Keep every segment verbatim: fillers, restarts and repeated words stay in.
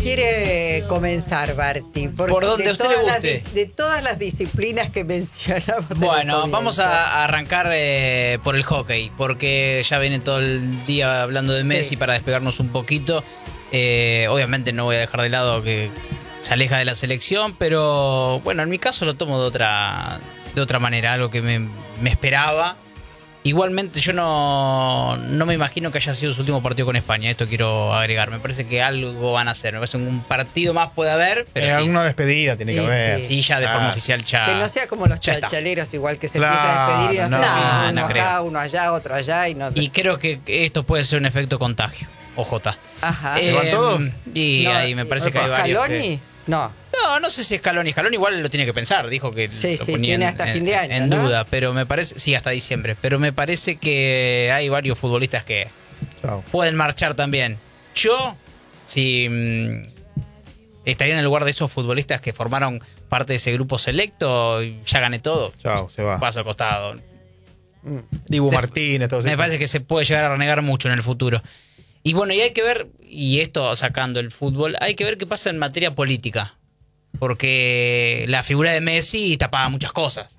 quiere comenzar, Barty? Porque ¿Por dónde de a usted le todas las guste? dis- de todas las disciplinas que mencionamos. Bueno, del vamos comienzo. a arrancar eh, por el hockey, porque ya viene todo el día hablando de Messi Sí. para despegarnos un poquito. Eh, obviamente no voy a dejar de lado que se aleja de la selección, pero bueno, en mi caso lo tomo de otra, de otra manera, algo que me, me esperaba. Igualmente yo no, no me imagino que haya sido su último partido con España, esto quiero agregar. Me parece que algo van a hacer, me parece que un partido más puede haber, pero Eh, sí, alguna despedida tiene que Sí, haber. sí. sí, ya de Ah. forma oficial ya... Que no sea como los ya está. chalchaleros, igual que se Claro, empieza a despedir y no, no. sé, No, uno no acá, creo. uno allá, otro allá y no. Y creo que esto puede ser un efecto contagio. O J. Ajá. ¿Se van todos? Y No, ahí me parece que hay varios. ¿Scaloni? que- No. No, no sé si Scaloni. Scaloni igual lo tiene que pensar. Dijo que Sí, lo sí, ponía tiene en- hasta en, fin de año, en ¿no? duda. Pero me parece. Sí, hasta diciembre. Pero me parece que hay varios futbolistas que Chao. pueden marchar también. Yo, si. mm, estaría en el lugar de esos futbolistas que formaron parte de ese grupo selecto. y Ya gané todo. Chao, se va. Paso al costado. Mm. Dibu De- Martínez, todos Me esos. parece que se puede llegar a renegar mucho en el futuro. Y bueno, y hay que ver, y esto sacando el fútbol, hay que ver qué pasa en materia política. Porque la figura de Messi tapaba muchas cosas.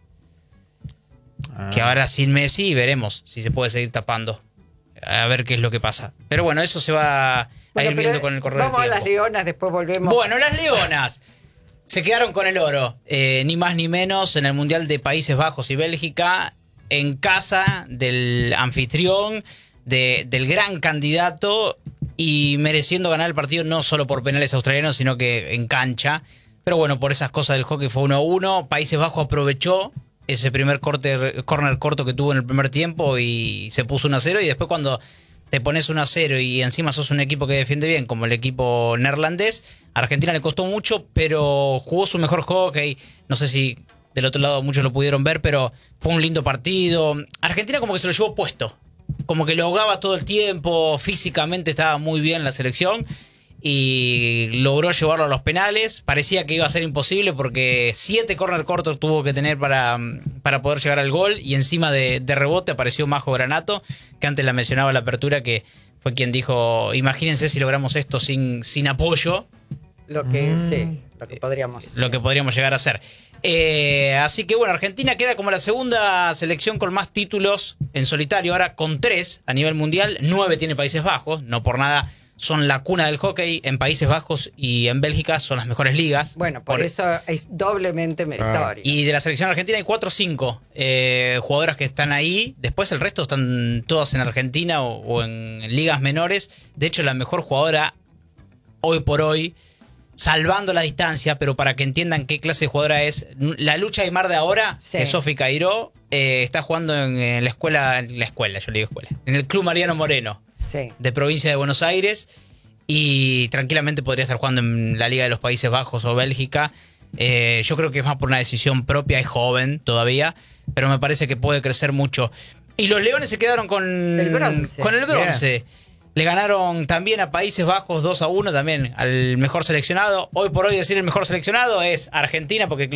Ah. Que ahora sin Messi veremos si se puede seguir tapando. A ver qué es lo que pasa. Pero bueno, eso se va a Bueno, ir pero viendo con el correr del vamos a tiempo. las leonas, después volvemos. Bueno, las Leonas se quedaron con el oro, eh, ni más ni menos en el Mundial de Países Bajos y Bélgica, en casa del anfitrión, de- del gran candidato y mereciendo ganar el partido no solo por penales australianos, sino que en cancha. Pero bueno, por esas cosas del hockey fue uno a uno. Países Bajos aprovechó ese primer corte, corner corto que tuvo en el primer tiempo y se puso uno a cero. Y después cuando te pones uno a cero y encima sos un equipo que defiende bien, como el equipo neerlandés, a Argentina le costó mucho, pero jugó su mejor hockey. No sé si del otro lado muchos lo pudieron ver, pero fue un lindo partido. Argentina como que se lo llevó puesto. Como que lo ahogaba todo el tiempo, físicamente estaba muy bien la selección y logró llevarlo a los penales. Parecía que iba a ser imposible porque siete corner cortos tuvo que tener para, para poder llegar al gol y encima de, de rebote apareció Majo Granato, que antes la mencionaba en la apertura, que fue quien dijo, imagínense si logramos esto sin, sin apoyo, Lo que, Mm. sí, lo que podríamos. lo que podríamos llegar a hacer. Eh, así que bueno, Argentina queda como la segunda selección con más títulos en solitario, ahora con tres a nivel mundial. Nueve tiene Países Bajos, no por nada son la cuna del hockey. En Países Bajos y en Bélgica son las mejores ligas. Bueno, por, eso es doblemente meritorio. Y de la selección argentina hay cuatro o cinco eh, jugadoras que están ahí. Después el resto están todas en Argentina o, o en ligas menores. De hecho, la mejor jugadora hoy por hoy, salvando la distancia, pero para que entiendan qué clase de jugadora es, la lucha de mar de ahora, Sí. que Sofi Cairó, eh, está jugando en, en la escuela, en la escuela, yo le digo escuela, en el Club Mariano Moreno, Sí. de provincia de Buenos Aires, y tranquilamente podría estar jugando en la Liga de los Países Bajos o Bélgica. Eh, yo creo que es más por una decisión propia, es joven todavía, pero me parece que puede crecer mucho. Y los Leones se quedaron con El bronce. Con el bronce. Le ganaron también a Países Bajos dos a uno, también al mejor seleccionado. Hoy por hoy decir el mejor seleccionado es Argentina, porque